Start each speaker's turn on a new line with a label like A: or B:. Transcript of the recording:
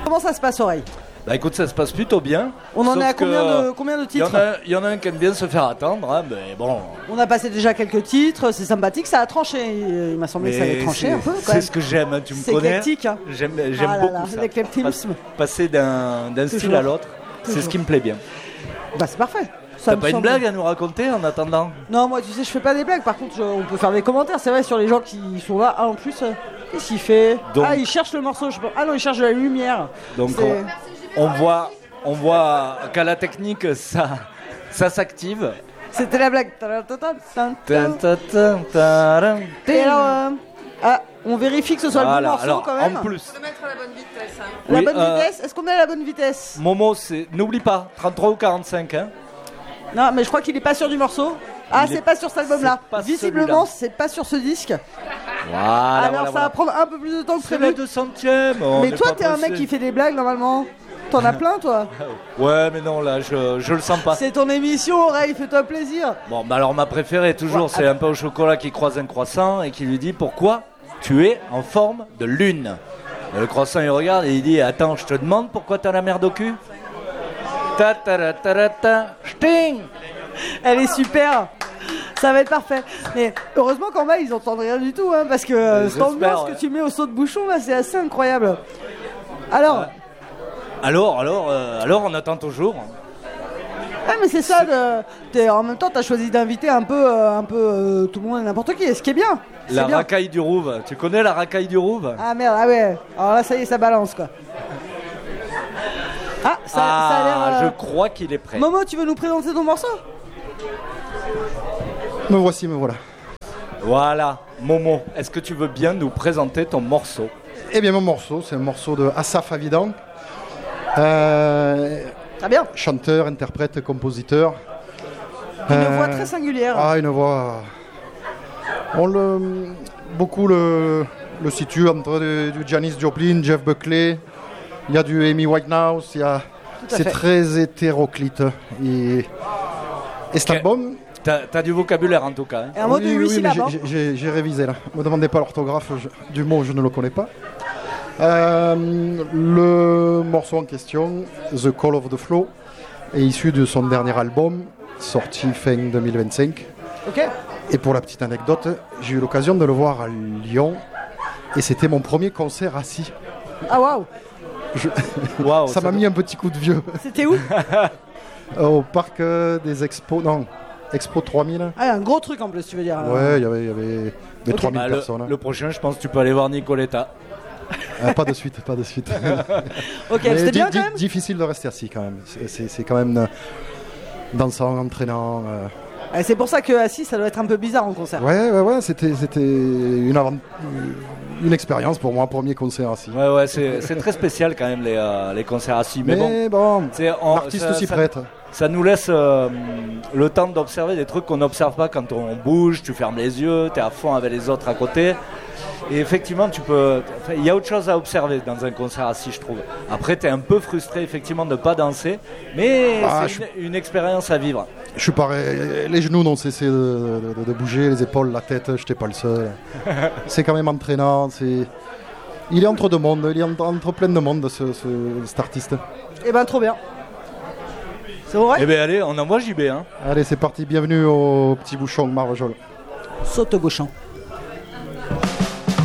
A: Comment ça se passe, Oreille?
B: Bah écoute, ça se passe plutôt bien.
A: On en est à combien de titres?
B: Il y en a un qui aime bien se faire attendre, hein, mais bon.
A: On a passé déjà quelques titres, c'est sympathique, ça a tranché. Il m'a semblé que ça allait trancher un peu.
B: C'est ce que j'aime, hein, tu me connais.
A: C'est éclectique. Hein.
B: J'aime beaucoup ça.
A: L'éclectisme.
B: Passer d'un style à l'autre, c'est ce qui me plaît bien.
A: Bah c'est parfait.
B: T'as pas une blague à nous raconter en attendant?
A: Non, moi tu sais, je fais pas des blagues. Par contre, on peut faire des commentaires, c'est vrai, sur les gens qui sont là. Ah, en plus, qu'est-ce qu'il fait? Donc, il cherche le morceau. Ah non, il cherche de la lumière.
B: Donc on voit qu'à la technique, ça s'active.
A: C'était la blague. On vérifie que ce soit le bon morceau. Alors, quand même.
B: En plus.
C: On peut mettre à la bonne vitesse. Hein.
A: La bonne vitesse. Est-ce qu'on est à la bonne vitesse?
B: Momo, n'oublie pas, 33 ou 45. Hein.
A: Non, mais je crois qu'il est pas sûr du morceau. Ah, c'est pas sur cet album-là. Visiblement, c'est pas sur ce disque. Alors, ça va prendre un peu plus de temps que prévu.
B: C'est le 200e.
A: Mais toi, t'es un mec qui fait des blagues normalement. T'en as plein, toi?
B: Ouais, mais non, là, je le sens pas.
A: C'est ton émission, Oreille, fais-toi plaisir.
B: Bon, bah alors ma préférée, toujours, c'est un pain au chocolat qui croise un croissant et qui lui dit pourquoi tu es en forme de lune. Et le croissant, il regarde et il dit attends, je te demande pourquoi t'as la merde au cul. Ta ta ta ta ta, sting.
A: Elle est super. Ça va être parfait. Mais heureusement qu'en bas, ils entendent rien du tout, hein, parce que cette ambiance que tu mets au saut de bouchon, là, c'est assez incroyable. Alors.
B: Alors, on attend toujours.
A: Ah, mais c'est ça. En même temps, t'as choisi d'inviter un peu tout le monde et n'importe qui. Ce qui est bien.
B: Racaille du Rouve. Tu connais la racaille du Rouve?
A: Ah merde, ah ouais. Alors là, ça y est, ça balance quoi. Ah, ça a l'air.
B: Je crois qu'il est prêt.
A: Momo, tu veux nous présenter ton morceau?
D: Me voici, me voilà.
B: Voilà, Momo, est-ce que tu veux bien nous présenter ton morceau?
D: Eh bien, mon morceau, c'est un morceau de Asaf Avidan.
A: Très bien.
D: Chanteur, interprète, compositeur.
A: Une voix très singulière.
D: Ah, une voix. Beaucoup le situe entre du Janis Joplin, Jeff Buckley. Il y a du Amy Winehouse. C'est très hétéroclite. Et cet album.
B: T'as du vocabulaire en tout cas. Hein.
A: Et un mot de 8 syllabes.
D: J'ai révisé là. Ne me demandez pas l'orthographe du mot, je ne le connais pas. Le morceau en question, The Call of the Flow, est issu de son dernier album, sorti fin 2025.
A: Ok.
D: Et pour la petite anecdote, j'ai eu l'occasion de le voir à Lyon, et c'était mon premier concert assis.
A: Ah waouh.
D: Ça m'a mis un petit coup de vieux.
A: C'était où?
D: Au parc des Expos, non, Expo 3000.
A: Ah, un gros truc en plus, tu veux dire.
D: Ouais, il y avait des 3000 personnes.
B: Le prochain, je pense que tu peux aller voir Nicoletta.
D: Pas de suite.
A: Ok, c'était bien quand même.
D: Difficile de rester assis quand même. C'est quand même dansant, entraînant.
A: C'est pour ça que assis, ça doit être un peu bizarre en concert.
D: Ouais, c'était une expérience pour moi, premier concert assis.
B: Ouais, c'est très spécial quand même les concerts assis.
D: Mais bon, l'artiste s'y prête.
B: Ça nous laisse le temps d'observer des trucs qu'on n'observe pas quand on bouge, tu fermes les yeux, tu es à fond avec les autres à côté. Et effectivement, il y a autre chose à observer dans un concert assis, je trouve. Après, tu es un peu frustré effectivement de ne pas danser, mais c'est une expérience à vivre.
D: Je suis pareil, les genoux n'ont cessé de bouger, les épaules, la tête, je n'étais pas le seul. C'est quand même entraînant, il est entre deux mondes, il est entre plein de mondes, cet artiste.
A: Eh ben, trop bien. C'est vrai?
B: Eh ben allez, on envoie JB. Hein.
D: Allez, c'est parti, bienvenue au petit bouchon Marvejol.
A: Saute au gauchon.